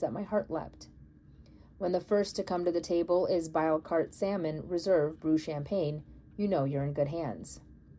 that my heart leapt. When the first to come to the table is Bile Cart Salmon Reserve Brew Champagne, you know you're in good hands.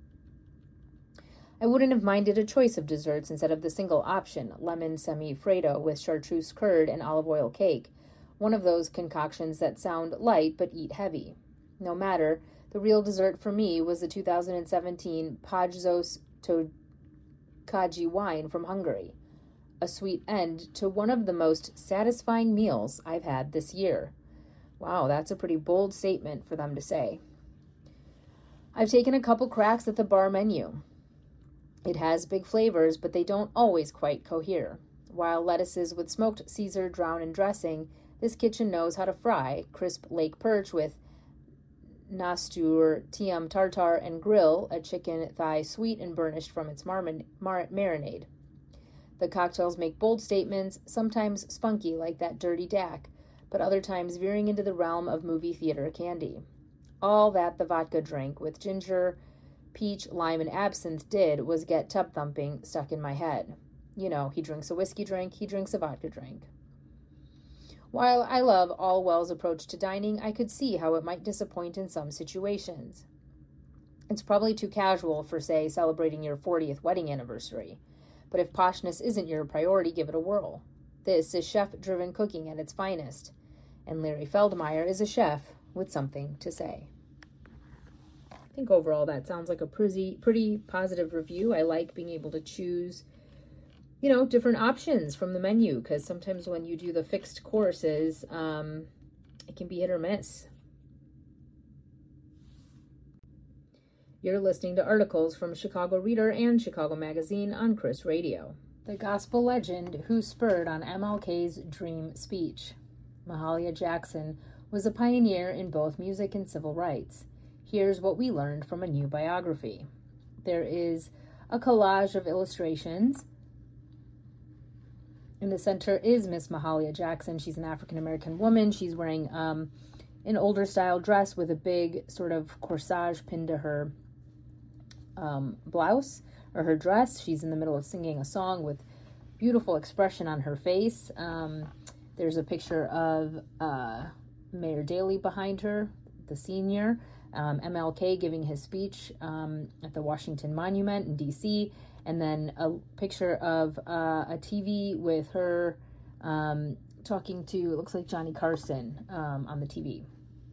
I wouldn't have minded a choice of desserts instead of the single option, lemon semi-freddo with chartreuse curd and olive oil cake, one of those concoctions that sound light but eat heavy. No matter, the real dessert for me was the 2017 Pajzos Tokaji wine from Hungary, a sweet end to one of the most satisfying meals I've had this year. Wow, that's a pretty bold statement for them to say. I've taken a couple cracks at the bar menu. It has big flavors, but they don't always quite cohere. While lettuces with smoked Caesar drown in dressing, this kitchen knows how to fry crisp lake perch with nastur, tiam tartar, and grill a chicken thigh sweet and burnished from its marinade. The cocktails make bold statements, sometimes spunky like that dirty Dak, but other times veering into the realm of movie theater candy. All that the vodka drink with ginger, peach, lime, and absinthe did was get tub thumping stuck in my head. You know, he drinks a whiskey drink, he drinks a vodka drink. While I love Allwell's approach to dining, I could see how it might disappoint in some situations. It's probably too casual for, say, celebrating your 40th wedding anniversary. But if poshness isn't your priority, give it a whirl. This is chef-driven cooking at its finest. And Larry Feldmeyer is a chef with something to say. I think overall that sounds like a pretty positive review. I like being able to choose, different options from the menu, because sometimes when you do the fixed courses, it can be hit or miss. You're listening to articles from Chicago Reader and Chicago Magazine on Chris Radio. The gospel legend who spurred on MLK's dream speech. Mahalia Jackson was a pioneer in both music and civil rights. Here's what we learned from a new biography. There is a collage of illustrations. In the center is Miss Mahalia Jackson. She's an African-American woman. She's wearing an older style dress with a big sort of corsage pinned to her blouse or her dress. She's in the middle of singing a song with beautiful expression on her face. There's a picture of Mayor Daley behind her, the senior, MLK giving his speech at the Washington Monument in D.C., and then a picture of a TV with her talking to, it looks like Johnny Carson on the TV.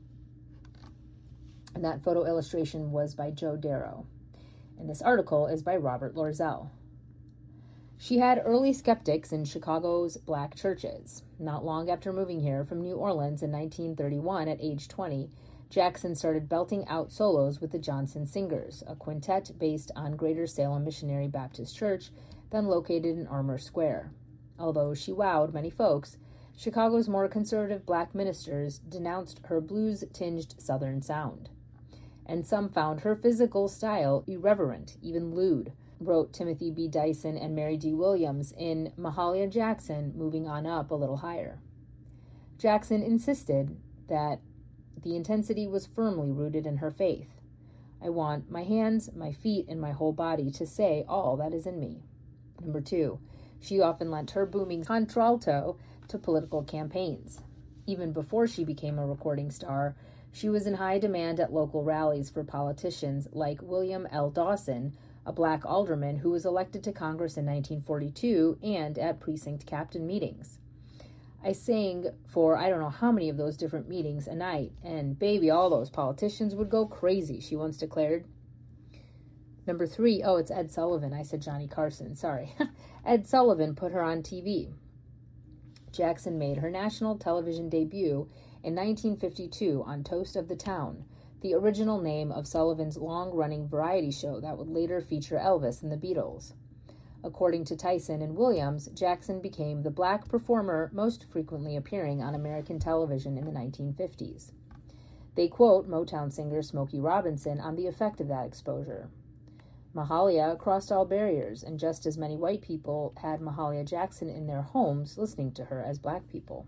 And that photo illustration was by Joe Darrow. And this article is by Robert Lorzell. She had early skeptics in Chicago's black churches. Not long after moving here from New Orleans in 1931 at age 20, Jackson started belting out solos with the Johnson Singers, a quintet based on Greater Salem Missionary Baptist Church, then located in Armour Square. Although she wowed many folks, Chicago's more conservative black ministers denounced her blues-tinged Southern sound. And some found her physical style irreverent, even lewd, wrote Timothy B. Dyson and Mary D. Williams in Mahalia Jackson, Moving On Up a Little Higher. Jackson insisted that the intensity was firmly rooted in her faith. I want my hands, my feet, and my whole body to say all that is in me. Number 2, she often lent her booming contralto to political campaigns. Even before she became a recording star, she was in high demand at local rallies for politicians like William L. Dawson, a black alderman who was elected to Congress in 1942, and at precinct captain meetings. I sang for I don't know how many of those different meetings a night, and baby, all those politicians would go crazy, she once declared. Number 3, it's Ed Sullivan. I said Johnny Carson, sorry. Ed Sullivan put her on TV. Jackson made her national television debut in 1952 on Toast of the Town, the original name of Sullivan's long-running variety show that would later feature Elvis and the Beatles. According to Tyson and Williams, Jackson became the black performer most frequently appearing on American television in the 1950s. They quote Motown singer Smokey Robinson on the effect of that exposure. Mahalia crossed all barriers, and just as many white people had Mahalia Jackson in their homes listening to her as black people.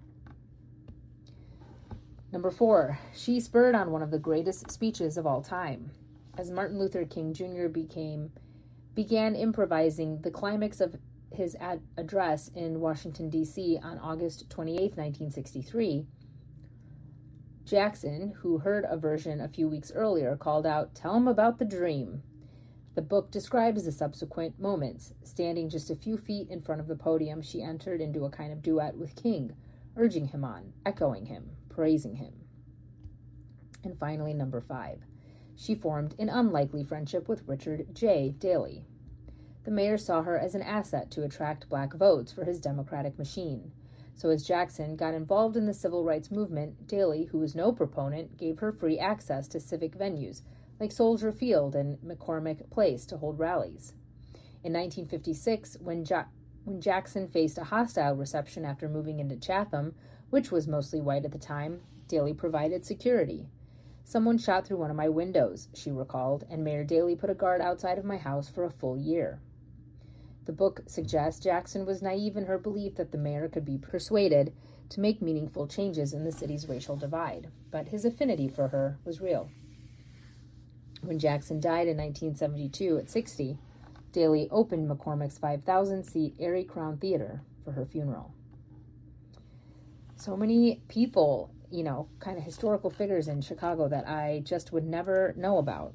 Number 4, she spurred on one of the greatest speeches of all time. As Martin Luther King Jr. began improvising the climax of his address in Washington, D.C. on August 28, 1963, Jackson, who heard a version a few weeks earlier, called out, "Tell him about the dream." The book describes the subsequent moments. Standing just a few feet in front of the podium, she entered into a kind of duet with King, urging him on, echoing him, praising him. And finally, number 5. She formed an unlikely friendship with Richard J. Daley. The mayor saw her as an asset to attract black votes for his Democratic machine. So as Jackson got involved in the civil rights movement, Daley, who was no proponent, gave her free access to civic venues like Soldier Field and McCormick Place to hold rallies. In 1956, when Jackson faced a hostile reception after moving into Chatham, which was mostly white at the time, Daley provided security. "Someone shot through one of my windows," she recalled, "and Mayor Daley put a guard outside of my house for a full year." The book suggests Jackson was naive in her belief that the mayor could be persuaded to make meaningful changes in the city's racial divide, but his affinity for her was real. When Jackson died in 1972 at 60, Daley opened McCormick's 5,000-seat Airy Crown Theater for her funeral. So many people, kind of historical figures in Chicago that I just would never know about.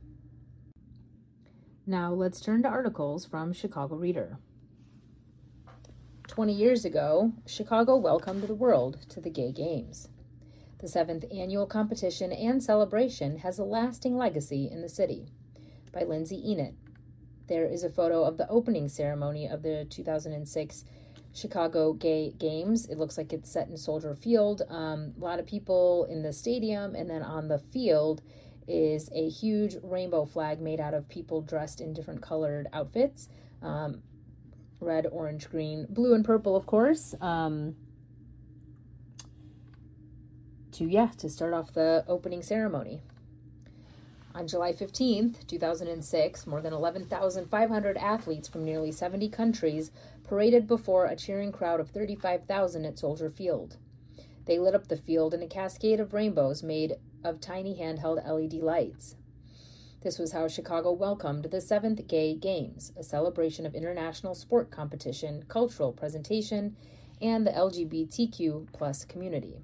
Now let's turn to articles from Chicago Reader. 20 years ago, Chicago welcomed the world to the Gay Games. The 7th annual competition and celebration has a lasting legacy in the city. By Lindsay Enid. There is a photo of the opening ceremony of the 2006 Chicago Gay Games. It looks like it's set in Soldier Field. A lot of people in the stadium, and then on the field is a huge rainbow flag made out of people dressed in different colored outfits. Red, orange, green, blue, and purple, of course. To start off the opening ceremony. On July 15th, 2006, more than 11,500 athletes from nearly 70 countries paraded before a cheering crowd of 35,000 at Soldier Field. They lit up the field in a cascade of rainbows made of tiny handheld LED lights. This was how Chicago welcomed the 7th Gay Games, a celebration of international sport competition, cultural presentation, and the LGBTQ plus community.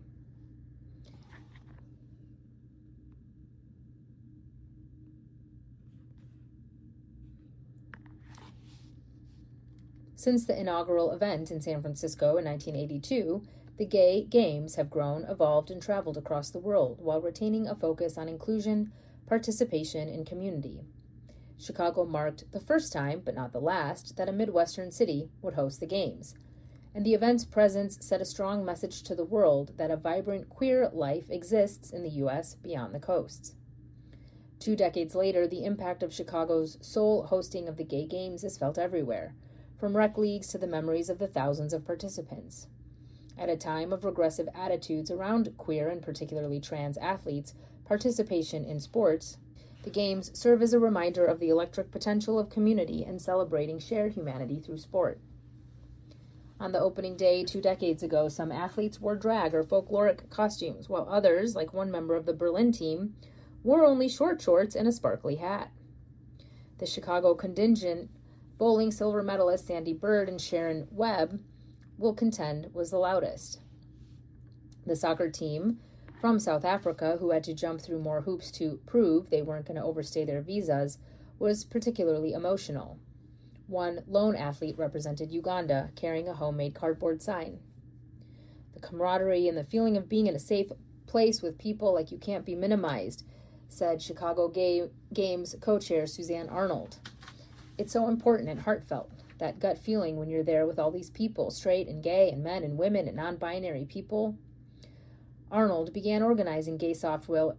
Since the inaugural event in San Francisco in 1982, the Gay Games have grown, evolved, and traveled across the world while retaining a focus on inclusion, participation, and community. Chicago marked the first time, but not the last, that a Midwestern city would host the Games, and the event's presence set a strong message to the world that a vibrant queer life exists in the U.S. beyond the coasts. 2 decades later, the impact of Chicago's sole hosting of the Gay Games is felt everywhere, from rec leagues to the memories of the thousands of participants. At a time of regressive attitudes around queer and particularly trans athletes' participation in sports, the Games serve as a reminder of the electric potential of community and celebrating shared humanity through sport. On the opening day 2 decades ago, some athletes wore drag or folkloric costumes, while others, like one member of the Berlin team, wore only short shorts and a sparkly hat. The Chicago contingent bowling silver medalists Sandy Bird and Sharon Webb will contend was the loudest. The soccer team from South Africa, who had to jump through more hoops to prove they weren't going to overstay their visas, was particularly emotional. One lone athlete represented Uganda, carrying a homemade cardboard sign. The camaraderie and the feeling of being in a safe place with people like you can't be minimized, said Chicago Games co-chair Suzanne Arnold. It's so important and heartfelt, that gut feeling when you're there with all these people, straight and gay and men and women and non-binary people. Arnold began organizing gay softball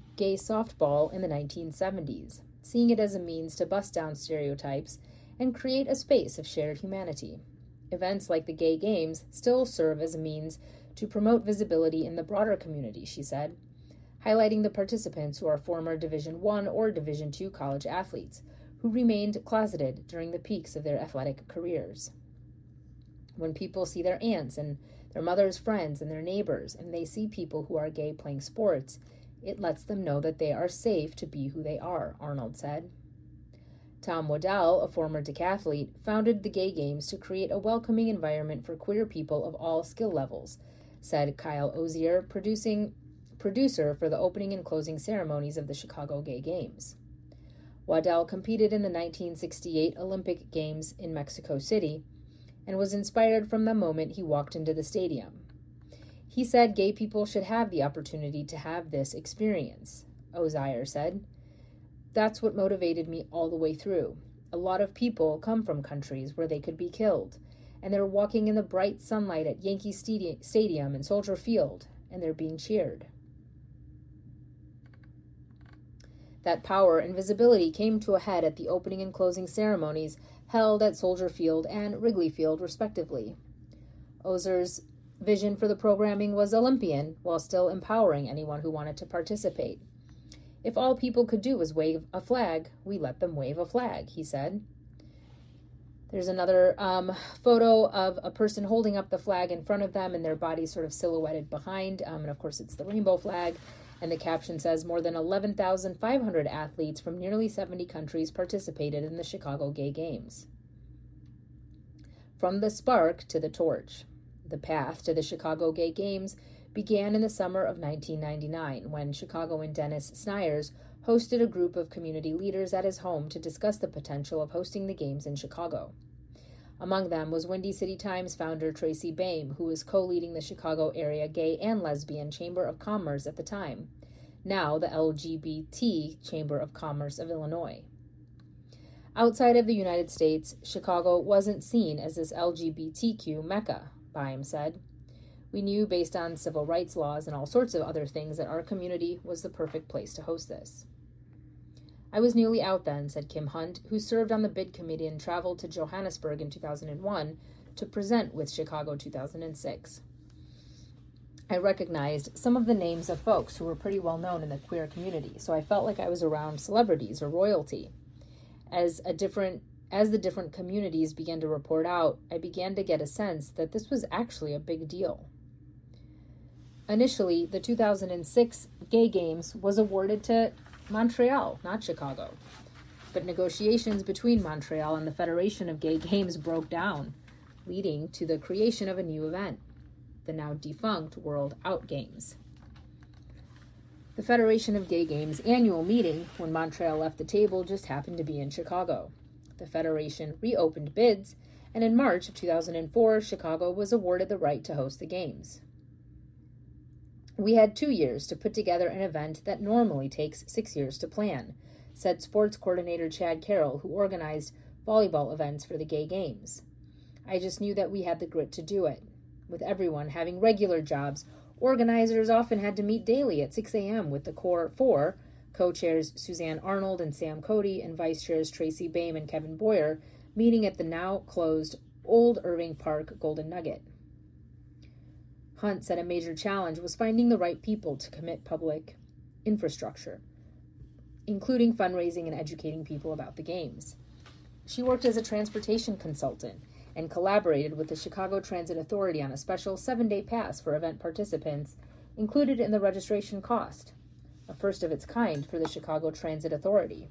in the 1970s, seeing it as a means to bust down stereotypes and create a space of shared humanity. Events like the Gay Games still serve as a means to promote visibility in the broader community, she said, highlighting the participants who are former Division I or Division II college athletes, who remained closeted during the peaks of their athletic careers. When people see their aunts and their mother's friends and their neighbors, and they see people who are gay playing sports, it lets them know that they are safe to be who they are, Arnold said. Tom Waddell, a former decathlete, founded the Gay Games to create a welcoming environment for queer people of all skill levels, said Kyle Ozier, producer for the opening and closing ceremonies of the Chicago Gay Games. Waddell competed in the 1968 Olympic Games in Mexico City and was inspired from the moment he walked into the stadium. He said gay people should have the opportunity to have this experience, Ozier said. That's what motivated me all the way through. A lot of people come from countries where they could be killed, and they're walking in the bright sunlight at Yankee Stadium and Soldier Field, and they're being cheered. That power and visibility came to a head at the opening and closing ceremonies held at Soldier Field and Wrigley Field, respectively. Ozier's vision for the programming was Olympian, while still empowering anyone who wanted to participate. If all people could do was wave a flag, we let them wave a flag, he said. There's another photo of a person holding up the flag in front of them and their body sort of silhouetted behind, and of course it's the rainbow flag. And the caption says, more than 11,500 athletes from nearly 70 countries participated in the Chicago Gay Games. From the spark to the torch. The path to the Chicago Gay Games began in the summer of 1999 when Chicagoan Dennis Snyers hosted a group of community leaders at his home to discuss the potential of hosting the games in Chicago. Among them was Windy City Times founder Tracy Baim, who was co-leading the Chicago Area Gay and Lesbian Chamber of Commerce at the time, now the LGBT Chamber of Commerce of Illinois. Outside of the United States, Chicago wasn't seen as this LGBTQ mecca, Baim said. We knew based on civil rights laws and all sorts of other things that our community was the perfect place to host this. I was newly out then, said Kim Hunt, who served on the bid committee and traveled to Johannesburg in 2001 to present with Chicago 2006. I recognized some of the names of folks who were pretty well known in the queer community, so I felt like I was around celebrities or royalty. As the different communities began to report out, I began to get a sense that this was actually a big deal. Initially, the 2006 Gay Games was awarded to Montreal, not Chicago. But negotiations between Montreal and the Federation of Gay Games broke down, leading to the creation of a new event, the now defunct World Out Games. The Federation of Gay Games annual meeting, when Montreal left the table, just happened to be in Chicago. The Federation reopened bids, and in March of 2004, Chicago was awarded the right to host the Games. We had 2 years to put together an event that normally takes 6 years to plan, said sports coordinator Chad Carroll, who organized volleyball events for the Gay Games. I just knew that we had the grit to do it. With everyone having regular jobs, organizers often had to meet daily at 6 a.m. with the core four, co-chairs Suzanne Arnold and Sam Cody, and vice chairs Tracy Baim and Kevin Boyer, meeting at the now closed Old Irving Park Golden Nugget. Hunt said a major challenge was finding the right people to commit public infrastructure, including fundraising and educating people about the games. She worked as a transportation consultant and collaborated with the Chicago Transit Authority on a special 7-day pass for event participants included in the registration cost, a first of its kind for the Chicago Transit Authority.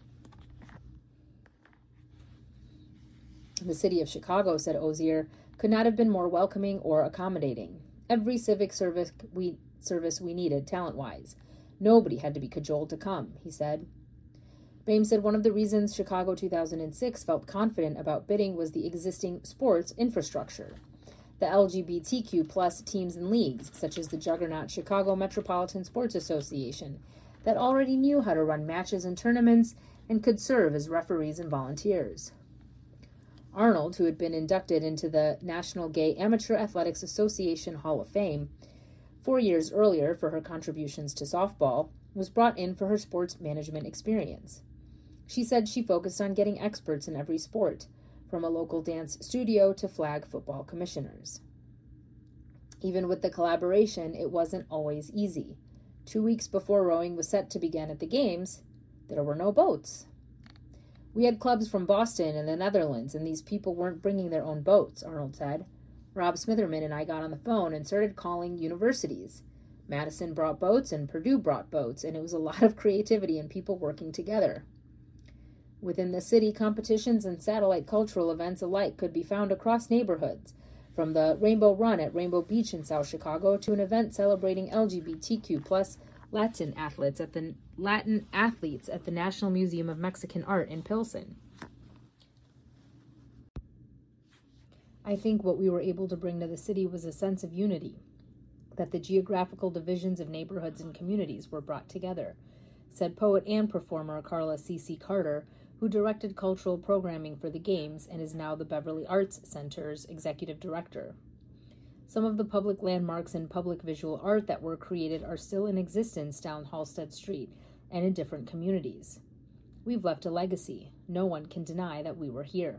The city of Chicago, said Ozier, could not have been more welcoming or accommodating. Every civic service we needed, talent-wise. Nobody had to be cajoled to come, he said. Baim said one of the reasons Chicago 2006 felt confident about bidding was the existing sports infrastructure. The LGBTQ plus teams and leagues, such as the juggernaut Chicago Metropolitan Sports Association, that already knew how to run matches and tournaments and could serve as referees and volunteers. Arnold, who had been inducted into the National Gay Amateur Athletics Association Hall of Fame 4 years earlier for her contributions to softball, was brought in for her sports management experience. She said she focused on getting experts in every sport, from a local dance studio to flag football commissioners. Even with the collaboration, it wasn't always easy. 2 weeks before rowing was set to begin at the games, there were no boats. We had clubs from Boston and the Netherlands, and these people weren't bringing their own boats, Arnold said. Rob Smitherman and I got on the phone and started calling universities. Madison brought boats and Purdue brought boats, and it was a lot of creativity and people working together. Within the city, competitions and satellite cultural events alike could be found across neighborhoods, from the Rainbow Run at Rainbow Beach in South Chicago to an event celebrating LGBTQ plus Latin athletes at the National Museum of Mexican Art in Pilsen. I think what we were able to bring to the city was a sense of unity, that the geographical divisions of neighborhoods and communities were brought together, said poet and performer Carla C.C. Carter, who directed cultural programming for the Games and is now the Beverly Arts Center's executive director. Some of the public landmarks and public visual art that were created are still in existence down Halsted Street and in different communities. We've left a legacy. No one can deny that we were here.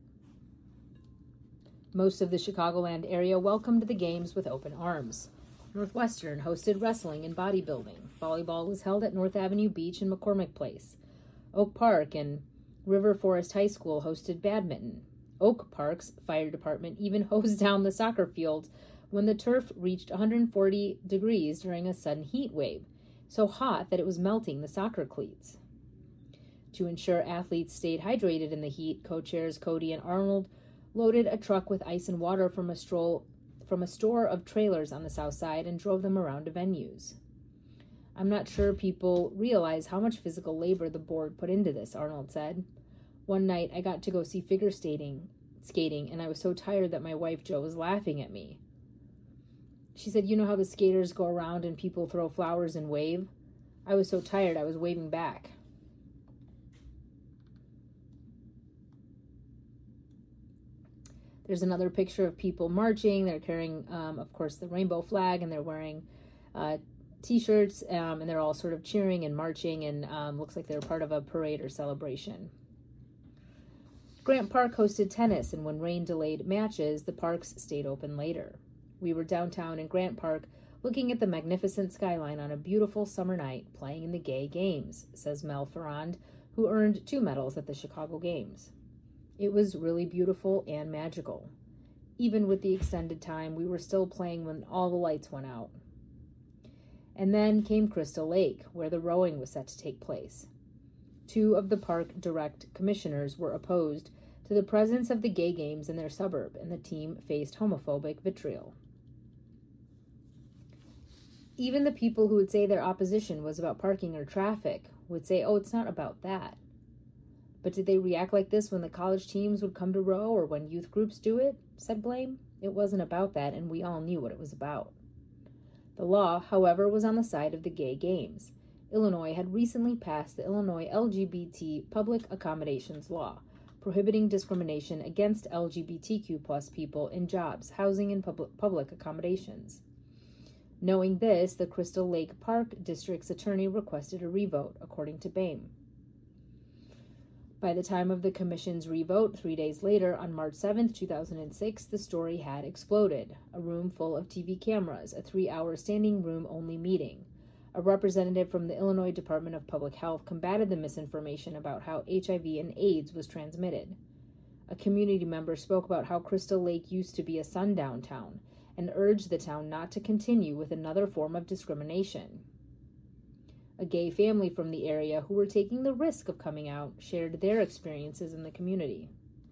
Most of the Chicagoland area welcomed the Games with open arms. Northwestern hosted wrestling and bodybuilding. Volleyball was held at North Avenue Beach and McCormick Place. Oak Park and River Forest High School hosted badminton. Oak Park's fire department even hosed down the soccer field when the turf reached 140 degrees during a sudden heat wave, so hot that it was melting the soccer cleats. To ensure athletes stayed hydrated in the heat, co-chairs Cody and Arnold loaded a truck with ice and water from a store of trailers on the south side and drove them around to venues. I'm not sure people realize how much physical labor the board put into this, Arnold said. One night I got to go see figure skating, and I was so tired that my wife Jo was laughing at me. She said, "You know how the skaters go around and people throw flowers and wave? I was so tired I was waving back." There's another picture of people marching. They're carrying, of course, the rainbow flag, and they're wearing T-shirts, and they're all sort of cheering and marching, and looks like they're part of a parade or celebration. Grant Park hosted tennis, and when rain delayed matches, the parks stayed open later. We were downtown in Grant Park looking at the magnificent skyline on a beautiful summer night playing in the Gay Games, says Mel Ferrand, who earned 2 medals at the Chicago Games. It was really beautiful and magical. Even with the extended time, we were still playing when all the lights went out. And then came Crystal Lake, where the rowing was set to take place. 2 of the park direct commissioners were opposed to the presence of the Gay Games in their suburb, and the team faced homophobic vitriol. Even the people who would say their opposition was about parking or traffic would say, "Oh, it's not about that." But did they react like this when the college teams would come to row or when youth groups do it? Said Blame. It wasn't about that, and we all knew what it was about. The law, however, was on the side of the Gay Games. Illinois had recently passed the Illinois LGBT Public Accommodations Law, prohibiting discrimination against LGBTQ plus people in jobs, housing, and public accommodations. Knowing this, the Crystal Lake Park District's attorney requested a revote, according to BAME. By the time of the commission's revote, 3 days later, on March 7, 2006, the story had exploded. A room full of TV cameras, a 3-hour standing room-only meeting. A representative from the Illinois Department of Public Health combated the misinformation about how HIV and AIDS was transmitted. A community member spoke about how Crystal Lake used to be a sundown town and urged the town not to continue with another form of discrimination. A gay family from the area who were taking the risk of coming out shared their experiences in the community.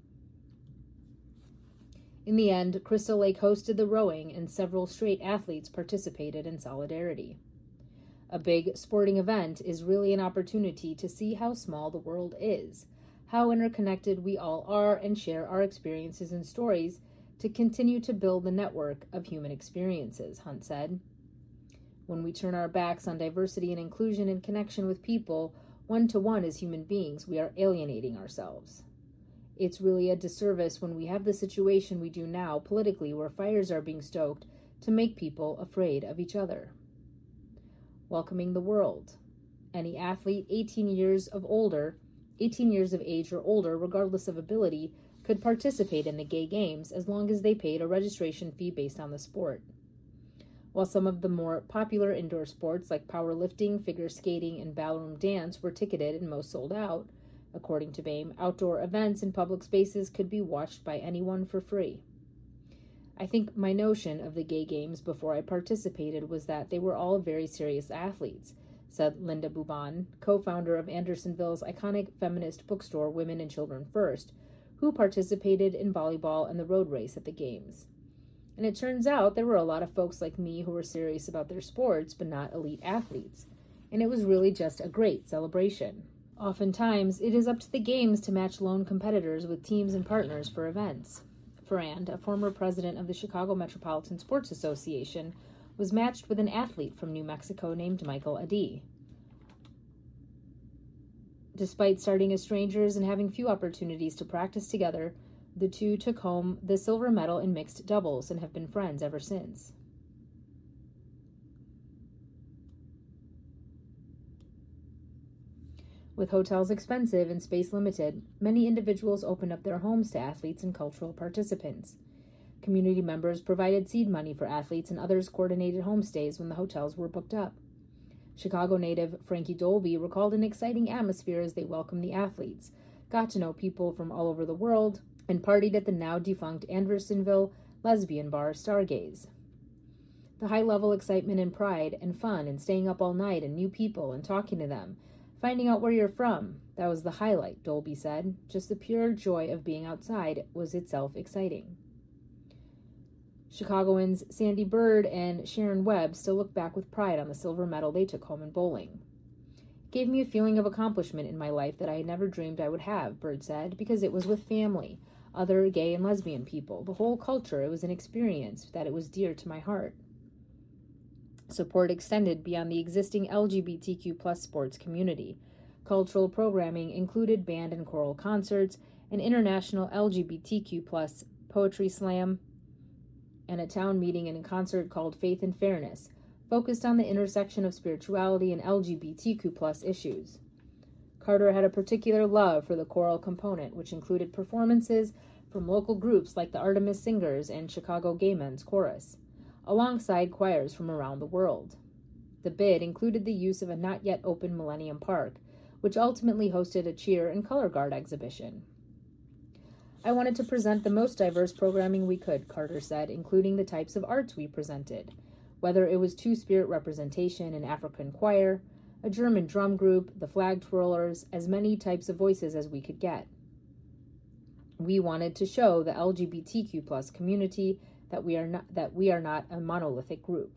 In the end, Crystal Lake hosted the rowing, and several straight athletes participated in solidarity. A big sporting event is really an opportunity to see how small the world is, how interconnected we all are, and share our experiences and stories to continue to build the network of human experiences, Hunt said. When we turn our backs on diversity and inclusion and connection with people, one-to-one as human beings, we are alienating ourselves. It's really a disservice when we have the situation we do now politically, where fires are being stoked to make people afraid of each other. Welcoming the world. Any athlete 18 years of age or older, regardless of ability, could participate in the Gay Games as long as they paid a registration fee based on the sport. While some of the more popular indoor sports like powerlifting, figure skating, and ballroom dance were ticketed and most sold out, according to BAME, outdoor events in public spaces could be watched by anyone for free. I think my notion of the Gay Games before I participated was that they were all very serious athletes, said Linda Buban, co-founder of Andersonville's iconic feminist bookstore Women and Children First, who participated in volleyball and the road race at the games. And it turns out there were a lot of folks like me who were serious about their sports but not elite athletes. And it was really just a great celebration. Oftentimes, it is up to the games to match lone competitors with teams and partners for events. Ferrand, a former president of the Chicago Metropolitan Sports Association, was matched with an athlete from New Mexico named Michael Adie. Despite starting as strangers and having few opportunities to practice together, the two took home the silver medal in mixed doubles and have been friends ever since. With hotels expensive and space limited, many individuals opened up their homes to athletes and cultural participants. Community members provided seed money for athletes, and others coordinated homestays when the hotels were booked up. Chicago native Frankie Dolby recalled an exciting atmosphere as they welcomed the athletes, got to know people from all over the world, and partied at the now-defunct Andersonville lesbian bar Stargaze. The high-level excitement and pride and fun and staying up all night and new people and talking to them, finding out where you're from, that was the highlight, Dolby said. Just the pure joy of being outside was itself exciting. Chicagoans Sandy Bird and Sharon Webb still look back with pride on the silver medal they took home in bowling. It gave me a feeling of accomplishment in my life that I had never dreamed I would have, Bird said, because it was with family, other gay and lesbian people, the whole culture. It was an experience that it was dear to my heart. Support extended beyond the existing LGBTQ+ sports community. Cultural programming included band and choral concerts, an international LGBTQ+ poetry slam, and a town meeting and a concert called Faith and Fairness, focused on the intersection of spirituality and LGBTQ+ issues. Carter had a particular love for the choral component, which included performances from local groups like the Artemis Singers and Chicago Gay Men's Chorus, alongside choirs from around the world. The bid included the use of a not-yet-open Millennium Park, which ultimately hosted a cheer and color guard exhibition. I wanted to present the most diverse programming we could, Carter said, including the types of arts we presented, whether it was two-spirit representation, an African choir, a German drum group, the flag twirlers, as many types of voices as we could get. We wanted to show the LGBTQ+ community that we are not a monolithic group.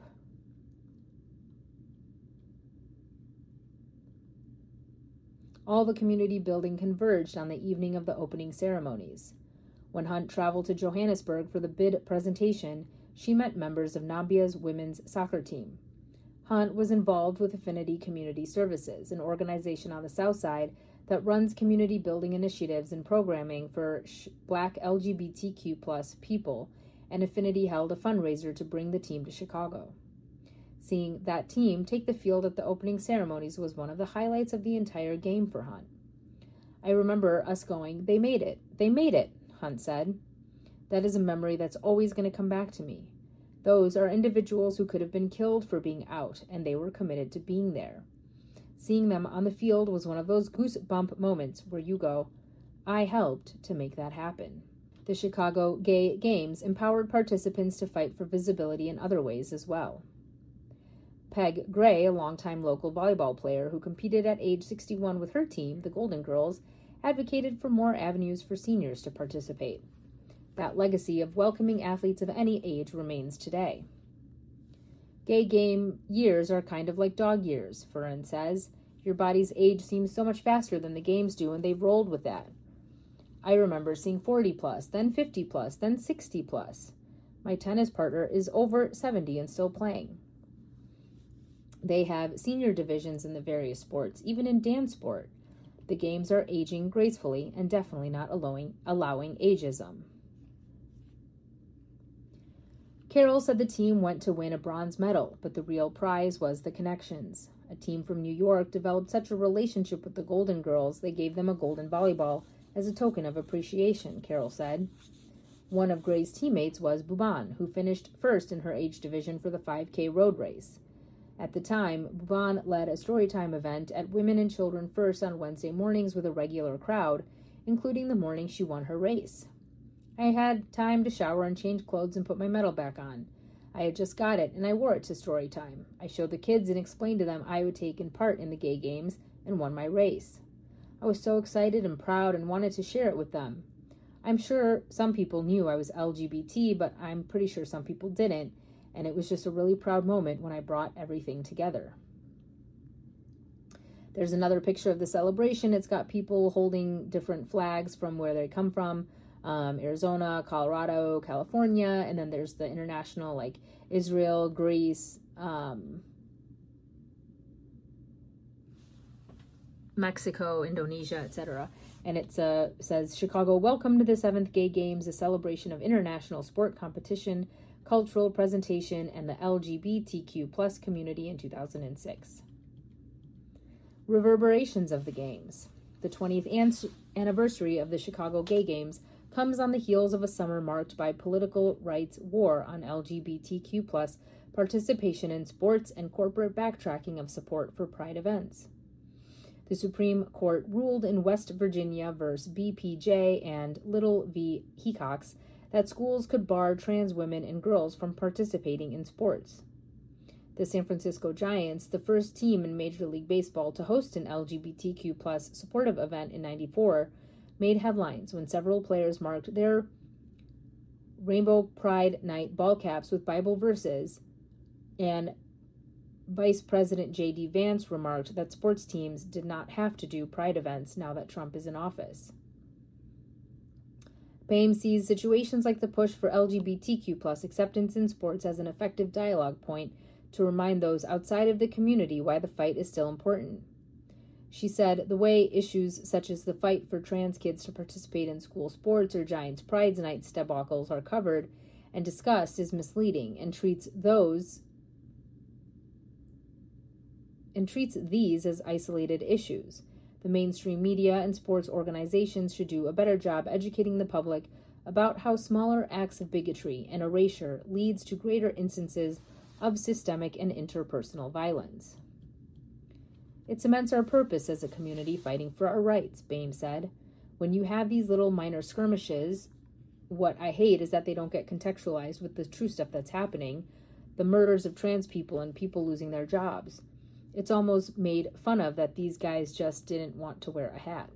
All the community building converged on the evening of the opening ceremonies. When Hunt traveled to Johannesburg for the bid presentation, she met members of Nambia's women's soccer team. Hunt was involved with Affinity Community Services, an organization on the South Side that runs community building initiatives and programming for Black LGBTQ+ people, and Affinity held a fundraiser to bring the team to Chicago. Seeing that team take the field at the opening ceremonies was one of the highlights of the entire game for Hunt. I remember us going, "They made it! They made it!" Hunt said. That is a memory that's always going to come back to me. Those are individuals who could have been killed for being out, and they were committed to being there. Seeing them on the field was one of those goosebump moments where you go, I helped to make that happen. The Chicago Gay Games empowered participants to fight for visibility in other ways as well. Peg Gray, a longtime local volleyball player who competed at age 61 with her team, the Golden Girls, advocated for more avenues for seniors to participate. That legacy of welcoming athletes of any age remains today. Gay game years are kind of like dog years, Ferrand says. Your body's age seems so much faster than the games do, and they've rolled with that. I remember seeing 40 plus, then 50 plus, then 60 plus. My tennis partner is over 70 and still playing. They have senior divisions in the various sports, even in dance sport. The games are aging gracefully and definitely not allowing ageism. Carroll said the team went to win a bronze medal, but the real prize was the connections. A team from New York developed such a relationship with the Golden Girls they gave them a golden volleyball as a token of appreciation, Carroll said. One of Gray's teammates was Buban, who finished first in her age division for the 5K road race. At the time, Buban led a Storytime event at Women and Children First on Wednesday mornings with a regular crowd, including the morning she won her race. I had time to shower and change clothes and put my medal back on. I had just got it, and I wore it to story time. I showed the kids and explained to them I would taken part in the gay games and won my race. I was so excited and proud and wanted to share it with them. I'm sure some people knew I was LGBT, but I'm pretty sure some people didn't, and it was just a really proud moment when I brought everything together. There's another picture of the celebration. It's got people holding different flags from where they come from. Arizona, Colorado, California, and then there's the international, like Israel, Greece, Mexico, Indonesia, etc. And it says, Chicago, welcome to the 7th Gay Games, a celebration of international sport competition, cultural presentation, and the LGBTQ plus community in 2006. Reverberations of the Games. The 20th anniversary of the Chicago Gay Games comes on the heels of a summer marked by political rights war on LGBTQ plus participation in sports and corporate backtracking of support for pride events. The Supreme Court ruled in West Virginia versus BPJ and Little v. Hecox that schools could bar trans women and girls from participating in sports. The San Francisco Giants, the first team in Major League Baseball to host an LGBTQ plus supportive event in '94, made headlines when several players marked their Rainbow Pride Night ball caps with Bible verses, and Vice President J.D. Vance remarked that sports teams did not have to do pride events now that Trump is in office. BAME sees situations like the push for LGBTQ plus acceptance in sports as an effective dialogue point to remind those outside of the community why the fight is still important. She said, the way issues such as the fight for trans kids to participate in school sports or Giants Pride Night debacles are covered and discussed is misleading and treats these as isolated issues. The mainstream media and sports organizations should do a better job educating the public about how smaller acts of bigotry and erasure leads to greater instances of systemic and interpersonal violence. It cements our purpose as a community fighting for our rights, BAME said. When you have these little minor skirmishes, what I hate is that they don't get contextualized with the true stuff that's happening, the murders of trans people and people losing their jobs. It's almost made fun of that these guys just didn't want to wear a hat.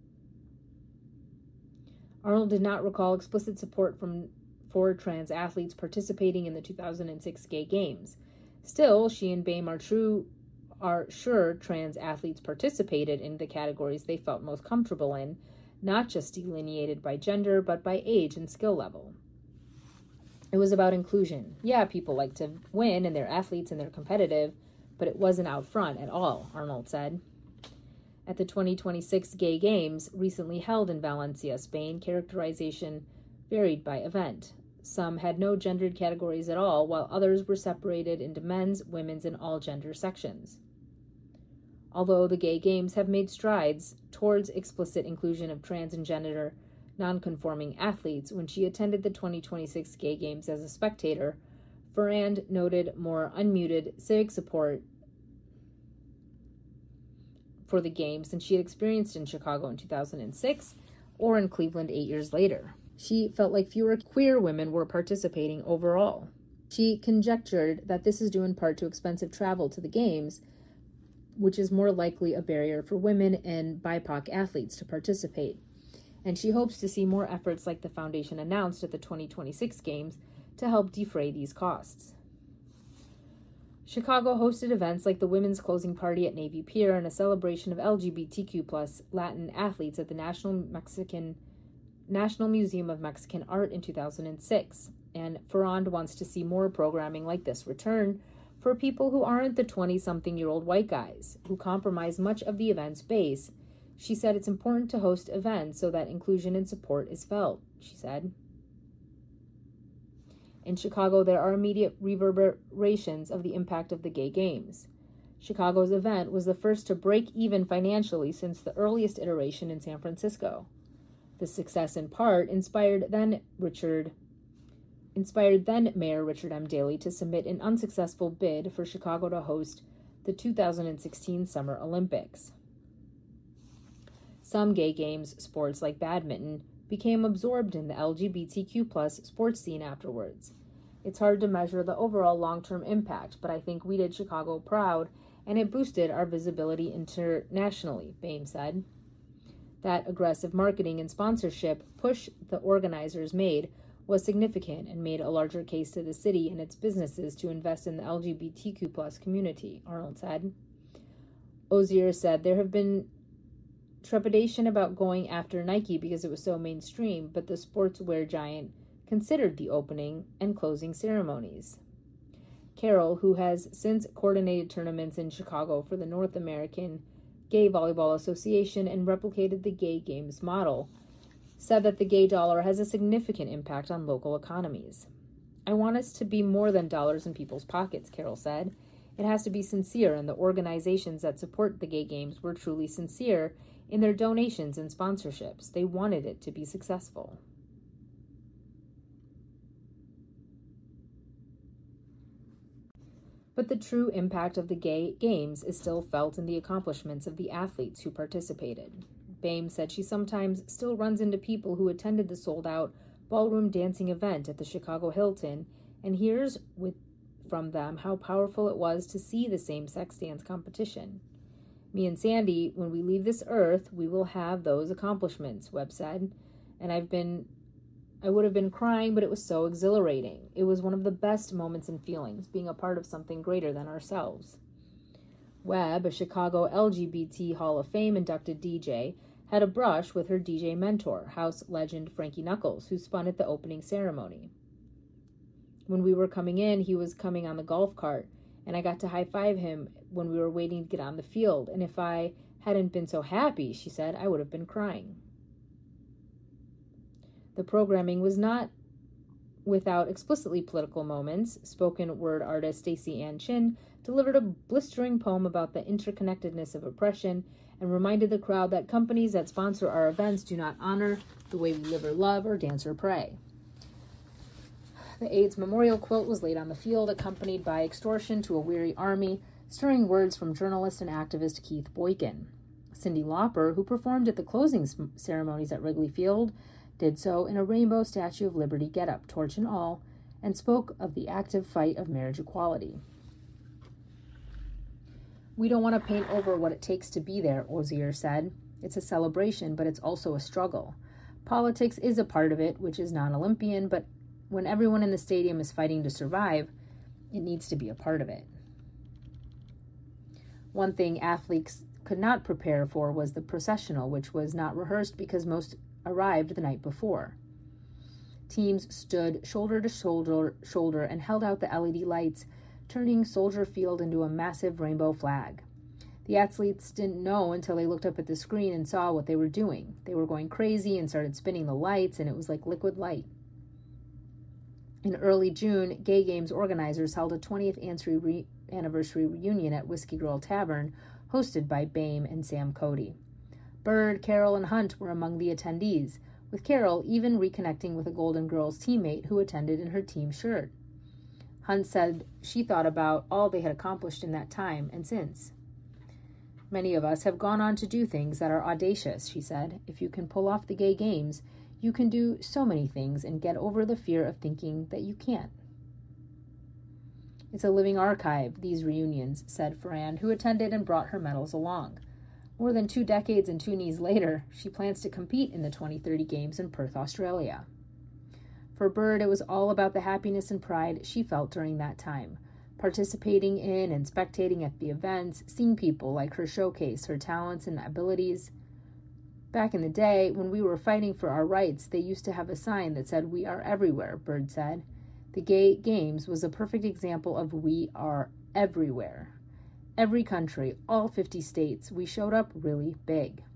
Arnold did not recall explicit support for trans athletes participating in the 2006 Gay Games. Still, she and BAME are sure trans athletes participated in the categories they felt most comfortable in, not just delineated by gender, but by age and skill level. It was about inclusion. Yeah, people like to win, and they're athletes and they're competitive, but it wasn't out front at all, Arnold said. At the 2026 Gay Games, recently held in Valencia, Spain, characterization varied by event. Some had no gendered categories at all, while others were separated into men's, women's, and all gender sections. Although the Gay Games have made strides towards explicit inclusion of trans and gender nonconforming athletes, when she attended the 2026 Gay Games as a spectator, Ferrand noted more unmuted civic support for the Games than she had experienced in Chicago in 2006 or in Cleveland 8 years later. She felt like fewer queer women were participating overall. She conjectured that this is due in part to expensive travel to the Games, which is more likely a barrier for women and BIPOC athletes to participate. And she hopes to see more efforts like the foundation announced at the 2026 Games to help defray these costs. Chicago hosted events like the women's closing party at Navy Pier and a celebration of LGBTQ plus Latin athletes at the National Museum of Mexican Art in 2006. And Ferrand wants to see more programming like this return for people who aren't the 20-something-year-old white guys who compromise much of the event's base. She said it's important to host events so that inclusion and support is felt, she said. In Chicago, there are immediate reverberations of the impact of the Gay Games. Chicago's event was the first to break even financially since the earliest iteration in San Francisco. The success, in part, inspired then Mayor Richard M. Daley to submit an unsuccessful bid for Chicago to host the 2016 Summer Olympics. Some Gay Games sports, like badminton, became absorbed in the LGBTQ plus sports scene afterwards. It's hard to measure the overall long-term impact, but I think we did Chicago proud, and it boosted our visibility internationally, Boehm said. That aggressive marketing and sponsorship push the organizers made was significant and made a larger case to the city and its businesses to invest in the LGBTQ+ community, Arnold said. Ozier said there have been trepidation about going after Nike because it was so mainstream, but the sportswear giant considered the opening and closing ceremonies. Carroll, who has since coordinated tournaments in Chicago for the North American Gay Volleyball Association and replicated the Gay Games model, said that the gay dollar has a significant impact on local economies. I want us to be more than dollars in people's pockets, Carroll said. It has to be sincere, and the organizations that support the Gay Games were truly sincere in their donations and sponsorships. They wanted it to be successful. But the true impact of the Gay Games is still felt in the accomplishments of the athletes who participated. Boehm said she sometimes still runs into people who attended the sold-out ballroom dancing event at the Chicago Hilton and hears from them how powerful it was to see the same-sex dance competition. Me and Sandy, when we leave this earth, we will have those accomplishments, Webb said, and I would have been crying, but it was so exhilarating. It was one of the best moments and feelings, being a part of something greater than ourselves. Webb, a Chicago LGBT Hall of Fame inducted DJ, had a brush with her DJ mentor, house legend Frankie Knuckles, who spun at the opening ceremony. When we were coming in, he was coming on the golf cart, and I got to high-five him when we were waiting to get on the field, and if I hadn't been so happy, she said, I would have been crying. The programming was not without explicitly political moments. Spoken word artist Stacey Ann Chin delivered a blistering poem about the interconnectedness of oppression and reminded the crowd that companies that sponsor our events do not honor the way we live or love or dance or pray. The AIDS memorial quilt was laid on the field, accompanied by extortion to a weary army, stirring words from journalist and activist Keith Boykin. Cyndi Lauper, who performed at the closing ceremonies at Wrigley Field, did so in a rainbow Statue of Liberty getup, torch and all, and spoke of the active fight of marriage equality. We don't want to paint over what it takes to be there, Ozier said. It's a celebration, but it's also a struggle. Politics is a part of it, which is non-Olympian, but when everyone in the stadium is fighting to survive, it needs to be a part of it. One thing athletes could not prepare for was the processional, which was not rehearsed because most arrived the night before. Teams stood shoulder to shoulder and held out the LED lights, turning Soldier Field into a massive rainbow flag. The athletes didn't know until they looked up at the screen and saw what they were doing. They were going crazy and started spinning the lights, and it was like liquid light. In early June, Gay Games organizers held a 20th anniversary reunion at Whiskey Girl Tavern, hosted by Boehm and Sam Cody. Bird, Carroll, and Hunt were among the attendees, with Carroll even reconnecting with a Golden Girls teammate who attended in her team shirt. Hunt said she thought about all they had accomplished in that time and since. Many of us have gone on to do things that are audacious, she said. If you can pull off the Gay Games, you can do so many things and get over the fear of thinking that you can't. It's a living archive, these reunions, said Ferrand, who attended and brought her medals along. More than 2 decades and 2 knees later, she plans to compete in the 2030 Games in Perth, Australia. For Bird, it was all about the happiness and pride she felt during that time, participating in and spectating at the events, seeing people like her showcase her talents and abilities. Back in the day, when we were fighting for our rights, they used to have a sign that said, "We are everywhere," Bird said. The Gay Games was a perfect example of we are everywhere. Every country, all 50 states, we showed up really big.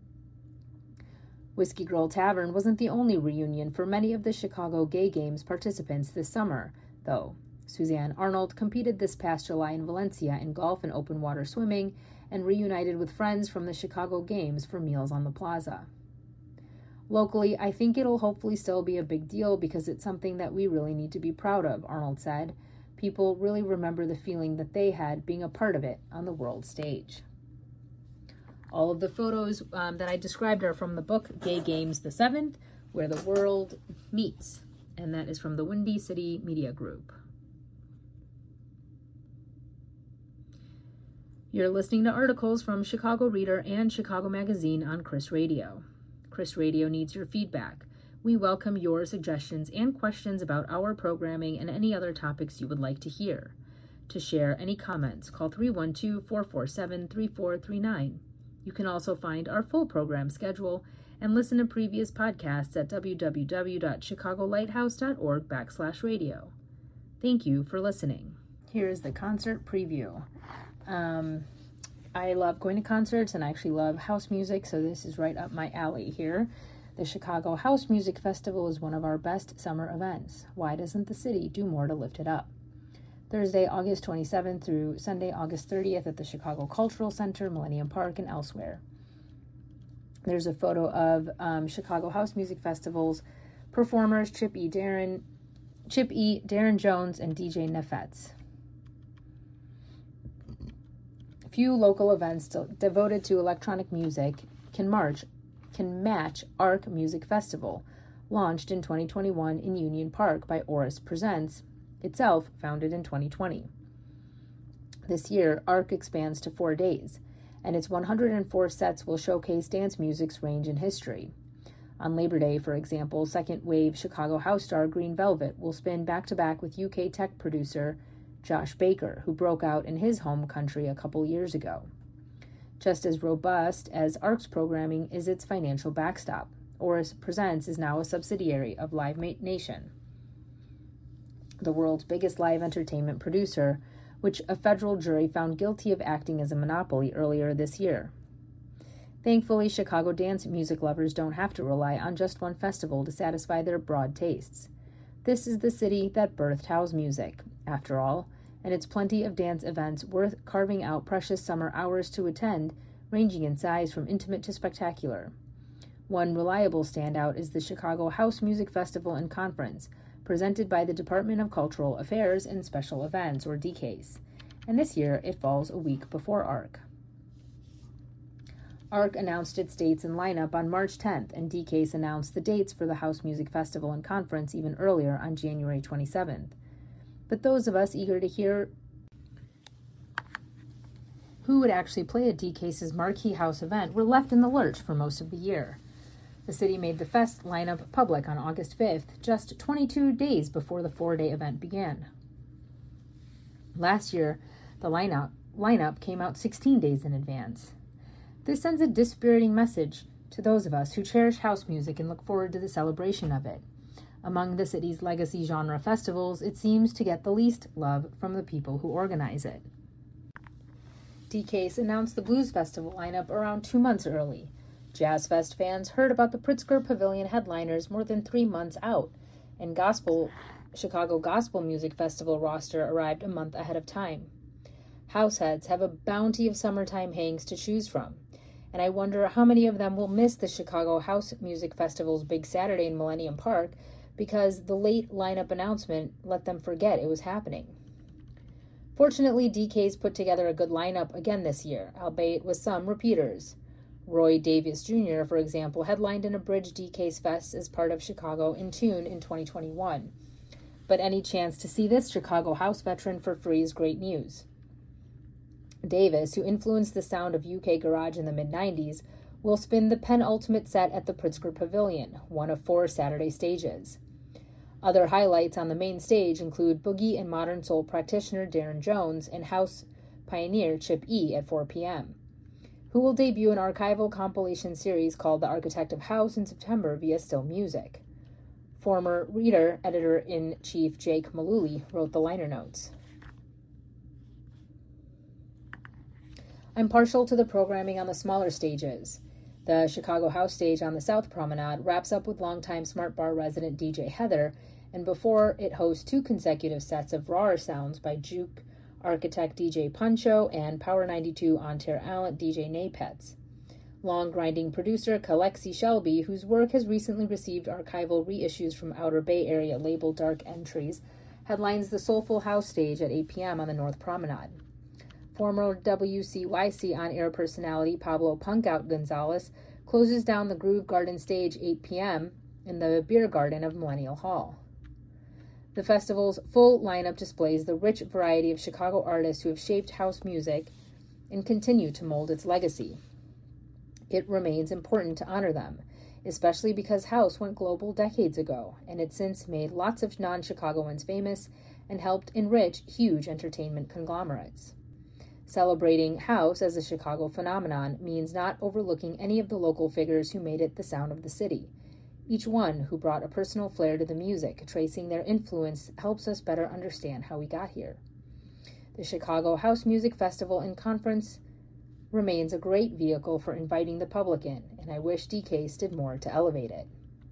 Whiskey Girl Tavern wasn't the only reunion for many of the Chicago Gay Games participants this summer, though. Suzanne Arnold competed this past July in Valencia in golf and open water swimming and reunited with friends from the Chicago Games for meals on the plaza. Locally, I think it'll hopefully still be a big deal because it's something that we really need to be proud of, Arnold said. People really remember the feeling that they had being a part of it on the world stage. All of the photos that I described are from the book Gay Games the 7th, Where the World Meets. and that is from the Windy City Media Group. You're listening to articles from Chicago Reader and Chicago Magazine on Chris Radio. Chris Radio needs your feedback. We welcome your suggestions and questions about our programming and any other topics you would like to hear. To share any comments, call 312-447-3439. You can also find our full program schedule and listen to previous podcasts at www.chicagolighthouse.org/radio. Thank you for listening. Here's the concert preview. I love going to concerts and I actually love house music, so this is right up my alley here. The Chicago House Music Festival is one of our best summer events. Why doesn't the city do more to lift it up? Thursday, August 27th through Sunday, August 30th at the Chicago Cultural Center, Millennium Park, and elsewhere. There's a photo of Chicago House Music Festival's performers Chip E, Darren Jones, and DJ Nefetz. Few local events devoted to electronic music can match ARC Music Festival, launched in 2021 in Union Park by Oris Presents, itself founded in 2020. This year, ARC expands to 4 days, and its 104 sets will showcase dance music's range in history. On Labor Day, for example, second-wave Chicago house star Green Velvet will spin back-to-back with UK tech producer Josh Baker, who broke out in his home country a couple years ago. Just as robust as ARC's programming is its financial backstop, Oris Presents is now a subsidiary of Live Nation, the world's biggest live entertainment producer, which a federal jury found guilty of acting as a monopoly earlier this year. Thankfully, Chicago dance music lovers don't have to rely on just one festival to satisfy their broad tastes. This is the city that birthed house music, after all, and it's plenty of dance events worth carving out precious summer hours to attend, ranging in size from intimate to spectacular. One reliable standout is the Chicago House Music Festival and Conference, presented by the Department of Cultural Affairs and Special Events, or DCASE, and this year it falls a week before ARC. ARC announced its dates and lineup on March 10th, and DCASE announced the dates for the House Music Festival and Conference even earlier on January 27th. But those of us eager to hear who would actually play at DCASE's marquee house event were left in the lurch for most of the year. The city made the fest lineup public on August 5th, just 22 days before the 4-day event began. Last year, the lineup came out 16 days in advance. This sends a dispiriting message to those of us who cherish house music and look forward to the celebration of it. Among the city's legacy genre festivals, it seems to get the least love from the people who organize it. DCASE announced the Blues Festival lineup around 2 months early. Jazz Fest fans heard about the Pritzker Pavilion headliners more than 3 months out, and Chicago Gospel Music Festival roster arrived a month ahead of time. Househeads have a bounty of summertime hangs to choose from, and I wonder how many of them will miss the Chicago House Music Festival's Big Saturday in Millennium Park because the late lineup announcement let them forget it was happening. Fortunately, DCASE put together a good lineup again this year, albeit with some repeaters. Roy Davis Jr., for example, headlined an abridged DCASE Fest as part of Chicago in Tune in 2021. But any chance to see this Chicago house veteran for free is great news. Davis, who influenced the sound of UK garage in the mid-90s, will spin the penultimate set at the Pritzker Pavilion, one of 4 Saturday stages. Other highlights on the main stage include boogie and modern soul practitioner Darren Jones and house pioneer Chip E at 4 p.m., who will debut an archival compilation series called The Architect of House in September via Still Music. Former Reader Editor-in-Chief Jake Mullooly wrote the liner notes. I'm partial to the programming on the smaller stages. The Chicago House stage on the South Promenade wraps up with longtime Smart Bar resident DJ Heather, and before it hosts 2 consecutive sets of rawer sounds by Juke architect DJ Puncho and Power 92 on-air talent DJ Napets. Long grinding producer Kalexi Shelby, whose work has recently received archival reissues from Outer Bay Area label Dark Entries, headlines the Soulful House stage at 8 p.m. on the North Promenade. Former WCYC on-air personality Pablo Punkout Gonzalez closes down the Groove Garden stage 8 p.m. in the Beer Garden of Millennial Hall. The festival's full lineup displays the rich variety of Chicago artists who have shaped house music and continue to mold its legacy. It remains important to honor them, especially because house went global decades ago, and it's since made lots of non-Chicagoans famous and helped enrich huge entertainment conglomerates. Celebrating house as a Chicago phenomenon means not overlooking any of the local figures who made it the sound of the city. Each one who brought a personal flair to the music, tracing their influence, helps us better understand how we got here. The Chicago House Music Festival and Conference remains a great vehicle for inviting the public in, and I wish DCASE did more to elevate it.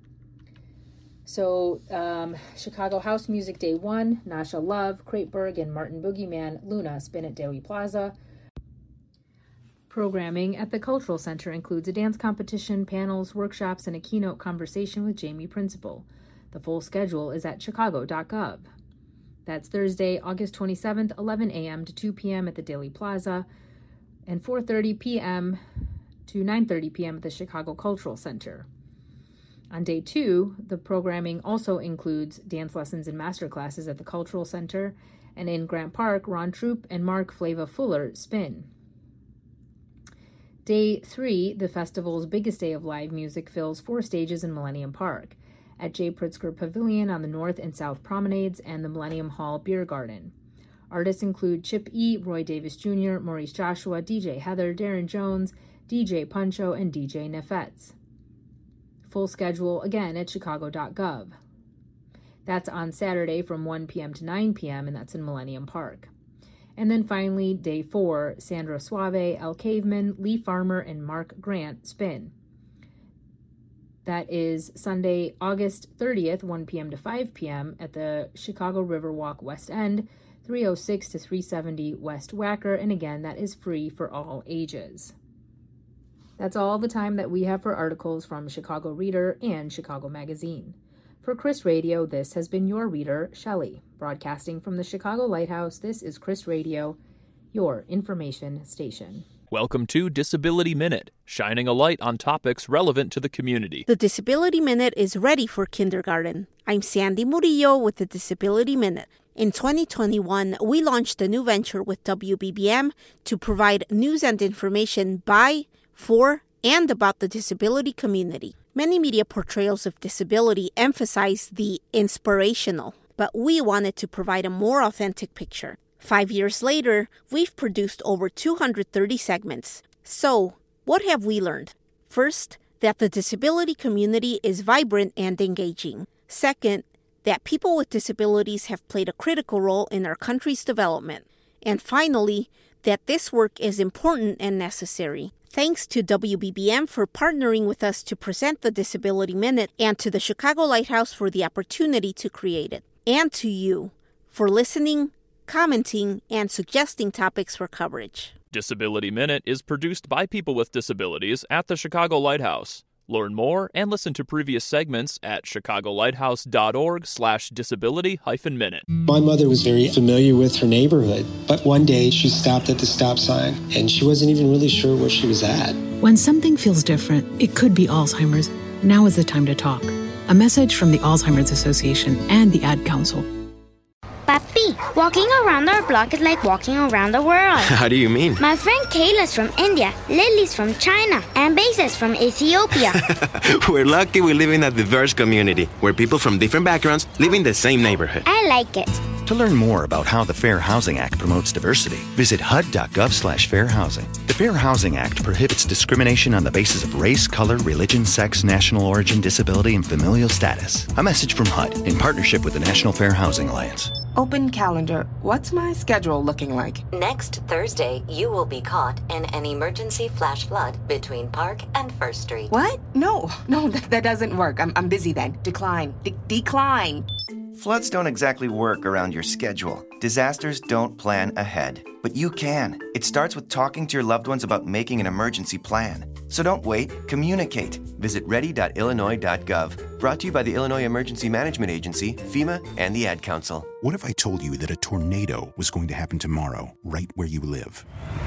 So, Chicago House Music Day 1, Nasha Love, Kraitberg, and Martin Boogeyman Luna spin at Dealey Plaza. Programming at the Cultural Center includes a dance competition, panels, workshops, and a keynote conversation with Jamie Principal. The full schedule is at chicago.gov. That's Thursday, August 27th, 11 a.m. to 2 p.m. at the Dealey Plaza, and 4:30 p.m. to 9:30 p.m. at the Chicago Cultural Center. On day 2, the programming also includes dance lessons and master classes at the Cultural Center, and in Grant Park, Ron Troop and Mark Flava Fuller spin. Day 3, the festival's biggest day of live music, fills 4 stages in Millennium Park, at J. Pritzker Pavilion on the North and South Promenades and the Millennium Hall Beer Garden. Artists include Chip E., Roy Davis Jr., Maurice Joshua, DJ Heather, Darren Jones, DJ Puncho, and DJ Nefetz. Full schedule again at chicago.gov. That's on Saturday from 1 p.m. to 9 p.m., and that's in Millennium Park. And then finally, day 4, Sandra Suave, Elle Caveman, Lee Farmer, and Mark Grant spin. That is Sunday, August 30th, 1 p.m. to 5 p.m. at the Chicago Riverwalk West End, 306 to 370 West Wacker, and again, that is free for all ages. That's all the time that we have for articles from Chicago Reader and Chicago Magazine. For Chris Radio, this has been your reader, Shelley. Broadcasting from the Chicago Lighthouse, this is Chris Radio, your information station. Welcome to Disability Minute, shining a light on topics relevant to the community. The Disability Minute is ready for kindergarten. I'm Sandy Murillo with the Disability Minute. In 2021, we launched a new venture with WBBM to provide news and information by, for, and about the disability community. Many media portrayals of disability emphasize the inspirational, but we wanted to provide a more authentic picture. 5 years later, we've produced over 230 segments. So, what have we learned? First, that the disability community is vibrant and engaging. Second, that people with disabilities have played a critical role in our country's development. And finally, that this work is important and necessary. Thanks to WBBM for partnering with us to present the Disability Minute, and to the Chicago Lighthouse for the opportunity to create it. And to you for listening, commenting, and suggesting topics for coverage. Disability Minute is produced by people with disabilities at the Chicago Lighthouse. Learn more and listen to previous segments at chicagolighthouse.org/disability-minute. My mother was very familiar with her neighborhood, but one day she stopped at the stop sign and she wasn't even really sure where she was at. When something feels different, it could be Alzheimer's. Now is the time to talk. A message from the Alzheimer's Association and the Ad Council. Papi, walking around our block is like walking around the world. How do you mean? My friend Kayla's from India, Lily's from China, and Base's from Ethiopia. We're lucky we live in a diverse community where people from different backgrounds live in the same neighborhood. I like it. To learn more about how the Fair Housing Act promotes diversity, visit hud.gov/fairhousing. The Fair Housing Act prohibits discrimination on the basis of race, color, religion, sex, national origin, disability, and familial status. A message from HUD in partnership with the National Fair Housing Alliance. Open calendar. What's my schedule looking like? Next Thursday, you will be caught in an emergency flash flood between Park and First Street. What? No, that doesn't work. I'm busy then. Decline. Decline. Floods don't exactly work around your schedule. Disasters don't plan ahead. But you can. It starts with talking to your loved ones about making an emergency plan. So don't wait, communicate. Visit ready.illinois.gov. Brought to you by the Illinois Emergency Management Agency, FEMA, and the Ad Council. What if I told you that a tornado was going to happen tomorrow, right where you live?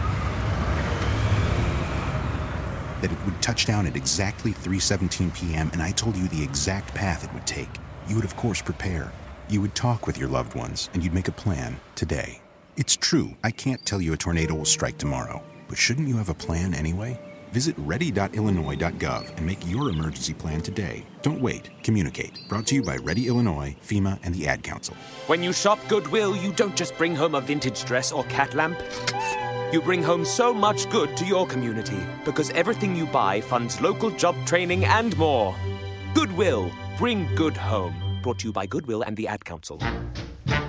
That it would touch down at exactly 3:17 p.m., and I told you the exact path it would take. You would, of course, prepare. You would talk with your loved ones, and you'd make a plan today. It's true, I can't tell you a tornado will strike tomorrow, but shouldn't you have a plan anyway? Visit ready.illinois.gov and make your emergency plan today. Don't wait. Communicate. Brought to you by Ready Illinois, FEMA, and the Ad Council. When you shop Goodwill, you don't just bring home a vintage dress or cat lamp. You bring home so much good to your community, because everything you buy funds local job training and more. Goodwill. Bring good home. Brought to you by Goodwill and the Ad Council.